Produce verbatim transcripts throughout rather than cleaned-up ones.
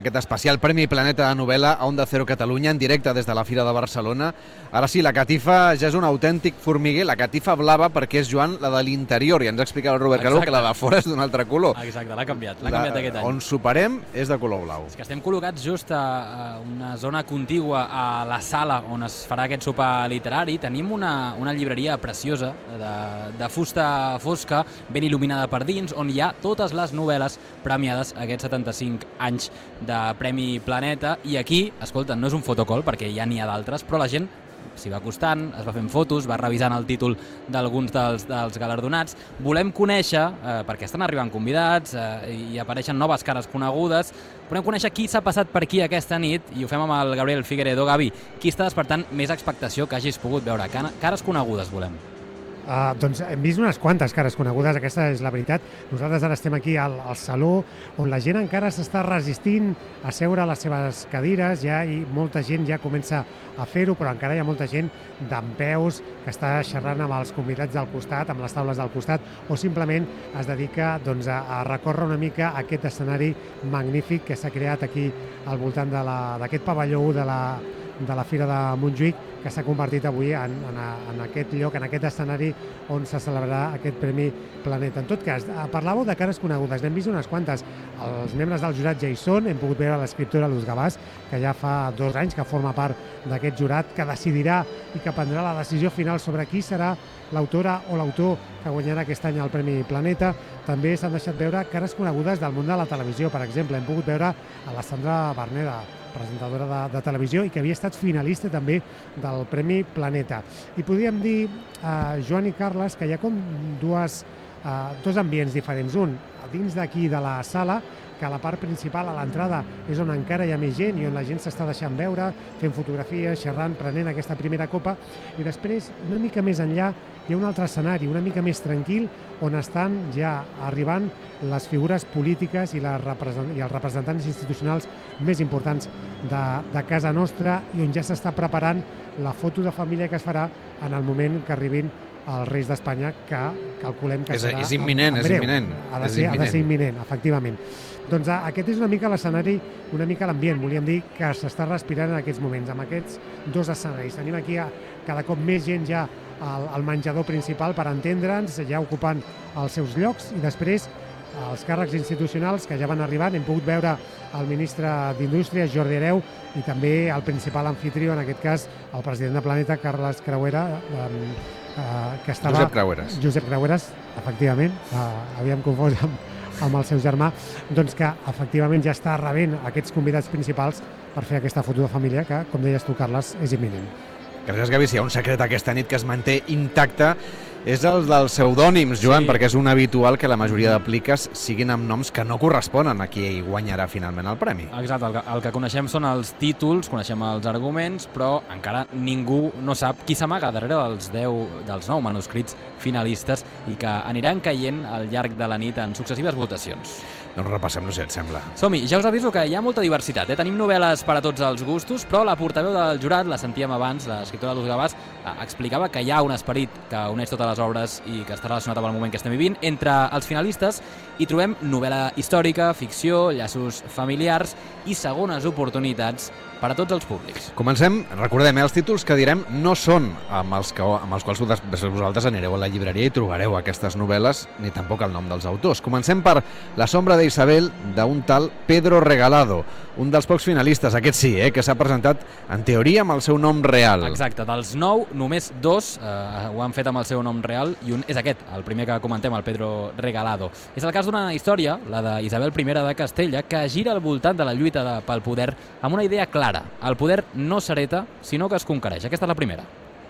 Aquest especial Premi Planeta de novel·la a Onda Cero Catalunya en directe des de la Fira de Barcelona. Ara sí, la catifa ja és un autèntic formiguer, la catifa blava perquè és, Joan, la de l'interior, i ens ha explicat el Robert Calvo que la de fora és d'un altre color. Exacte, l'ha canviat, l'ha canviat aquest any. On superem és de color blau. És que estem col·locats just a, a una zona contigua a la sala on es farà aquest sopar literari. Tenim una, una llibreria preciosa de, de fusta fosca, ben il·luminada per dins, on hi ha totes les novel·les premiades aquests setanta-cinc anys de Premi Planeta, i aquí, escolta, no és un fotocall perquè ja n'hi ha d'altres, però la gent s'hi va acostant, es va fent fotos, va revisant el títol d'alguns dels, dels galardonats. Volem conèixer, eh, perquè estan arribant convidats eh, i apareixen noves cares conegudes, volem conèixer qui s'ha passat per aquí aquesta nit, i ho fem amb el Gabriel Figueredo. Gavi, qui està despertant més expectació que hagis pogut veure? Cares conegudes volem. Uh, doncs hem vist unes quantes cares conegudes, aquesta és la veritat. Nosaltres ara estem aquí al, al saló, on la gent encara s'està resistint a seure a les seves cadires, ja, i molta gent ja comença a fer-ho, però encara hi ha molta gent dempeus que està xerrant amb els convidats del costat, amb les taules del costat, o simplement es dedica doncs, a, a recórrer una mica aquest escenari magnífic que s'ha creat aquí al voltant d'aquest pavelló de la, de la Fira de Montjuïc, que s'ha convertit avui en, en, en aquest lloc, en aquest escenari on se celebrarà aquest Premi Planeta. En tot cas, parlàveu de cares conegudes, n'hem vist unes quantes. Els membres del jurat ja hi són, hem pogut veure l'escriptora Luz Gavàs, que ja fa dos anys que forma part d'aquest jurat, que decidirà i que prendrà la decisió final sobre qui serà l'autora o l'autor que guanyarà aquest any el Premi Planeta. També s'han deixat veure cares conegudes del món de la televisió. Per exemple, hem pogut veure a la Sandra Berneda, presentadora de, de televisió, i que havia estat finalista també del Premi Planeta. I podríem dir, eh, Joan i Carles, que hi ha com dues, eh, dos ambients diferents. Un, dins d'aquí de la sala, que a la part principal, a l'entrada, és on encara hi ha més gent i on la gent s'està deixant veure, fent fotografies, xerrant, prenent aquesta primera copa. I després, una mica més enllà, hi ha un altre escenari, una mica més tranquil, on estan ja arribant les figures polítiques i, les represent i els representants institucionals més importants de, de casa nostra, i on ja s'està preparant la foto de família que es farà en el moment que arribin els Reis d'Espanya, que calculem que és, serà és imminent, en, en és breu. imminent. Ha de, és ser, imminent. ha de ser imminent, efectivament. Doncs aquest és una mica l'escenari, una mica l'ambient, volíem dir, que s'està respirant en aquests moments, amb aquests dos escenaris. Tenim aquí a, cada cop més gent ja al, al menjador principal, per entendre'ns, ja ocupant els seus llocs, i després els càrrecs institucionals que ja van arribant. Hem pogut veure el ministre d'Indústria, Jordi Hereu, i també el principal anfitrió, en aquest cas, el president de Planeta, Carles Creuera, eh, eh, que estava... Josep Creueras. Josep Creueras, efectivament, eh, havíem confós amb, amb el seu germà, doncs que efectivament ja està rebent aquests convidats principals per fer aquesta foto de família que, com deies tu, Carles, és imminent. Gràcies, Gavi. Si hi ha un secret aquesta nit que es manté intacte és el dels pseudònims, Joan, sí, perquè és un habitual que la majoria d'apliques siguin amb noms que no corresponen a qui guanyarà finalment el premi. Exacte, el que, el que coneixem són els títols, coneixem els arguments, però encara ningú no sap qui s'amaga darrere dels deu, dels nou manuscrits finalistes i que aniran caient al llarg de la nit en successives votacions. Doncs repassem-lo, si et sembla. Som-hi, ja us aviso que hi ha molta diversitat, eh? Tenim novel·les per a tots els gustos, però la portaveu del jurat, la sentíem abans, l'escriptora Luz Gavàs, explicava que hi ha un esperit que uneix totes les obres i que està relacionat amb el moment que estem vivint. Entre els finalistes hi trobem novel·la històrica, ficció, llaços familiars i segones oportunitats per a tots els públics. Comencem, recordem, eh, els títols que direm no són amb els, que, amb els quals vosaltres anireu a la llibreria i trobareu aquestes novel·les, ni tampoc el nom dels autors. Comencem per La sombra d'Isabel, d'un tal Pedro Regalado, un dels pocs finalistes, aquest sí, eh, que s'ha presentat en teoria amb el seu nom real. Exacte, dels nou, només dos eh, ho han fet amb el seu nom real, i un és aquest, el primer que comentem, el Pedro Regalado. És el cas d'una història, la d'Isabel primera de Castella, que gira al voltant de la lluita de, pel poder amb una idea clara. El poder no s'hereta, sinó que es conquereix. Aquesta és la primera.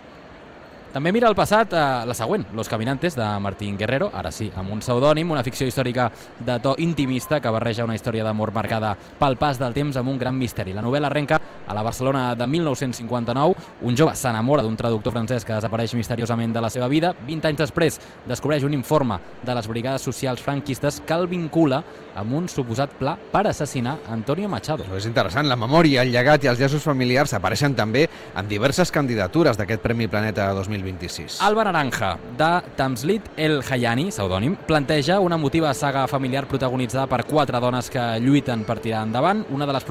També mira al passat eh, la següent, Los Caminantes, de Martín Guerrero, ara sí, amb un pseudònim, una ficció històrica de to intimista que barreja una història d'amor marcada pel pas del temps amb un gran misteri. La novel·la arrenca a la Barcelona de mil nou-cents cinquanta-nou. Un jove s'enamora d'un traductor francès que desapareix misteriosament de la seva vida. vint anys després descobreix un informe de les brigades socials franquistes que el vincula amb un suposat pla per assassinar Antonio Machado. Això és interessant. La memòria, el llegat i els llaços familiars apareixen també en diverses candidatures d'aquest Premi Planeta dos mil mil vint-i-sis. Alba Naranja, de Tamslit El Hayani, pseudònim, planteja una emotiva saga familiar protagonitzada per quatre dones que lluiten per tirar endavant. Una de les